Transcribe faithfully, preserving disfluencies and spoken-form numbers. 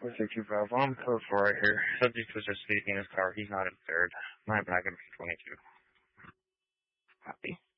four six two five. I'm code four right here. Subject was just sleeping in his car. He's not impaired. My back in twenty-two. Copy.